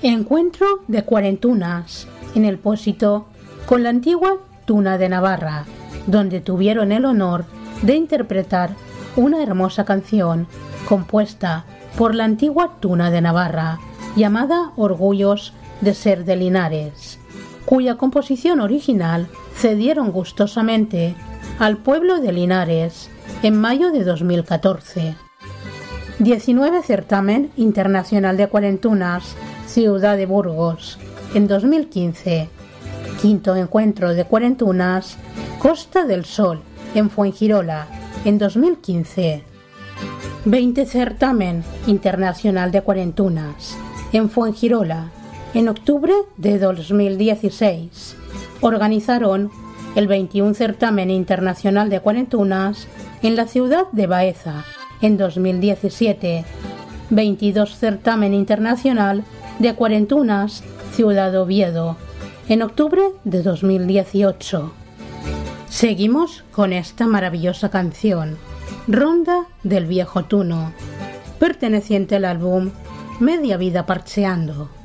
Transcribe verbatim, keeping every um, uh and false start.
Encuentro de cuarentunas en el Pósito con la antigua Tuna de Navarra, donde tuvieron el honor de interpretar una hermosa canción compuesta por la antigua Tuna de Navarra, llamada Orgullos de ser de Linares, cuya composición original cedieron gustosamente al pueblo de Linares en mayo de dos mil catorce. diecinueve Certamen Internacional de Cuarentunas, Ciudad de Burgos, en dos mil quince. Quinto Encuentro de Cuarentunas, Costa del Sol, en Fuengirola, en dos mil quince. veinte Certamen Internacional de Cuarentunas, en Fuengirola, en octubre de dos mil dieciséis. Organizaron el veintiún Certamen Internacional de Cuarentunas en la ciudad de Baeza, en dos mil diecisiete. veintidós Certamen Internacional de Cuarentunas, Ciudad de Oviedo, en octubre de dos mil dieciocho. Seguimos con esta maravillosa canción, Ronda del Viejo Tuno, perteneciente al álbum Media Vida Parcheando.